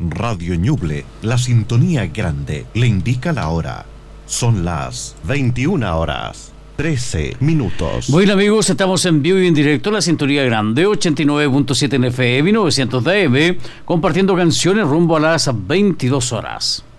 Radio Ñuble, la sintonía grande, le indica la hora. Son las 21 horas, 13 minutos. Bueno amigos, estamos en vivo y en directo en la sintonía grande, 89.7 en FM, 900 de AM, compartiendo canciones rumbo a las 22 horas.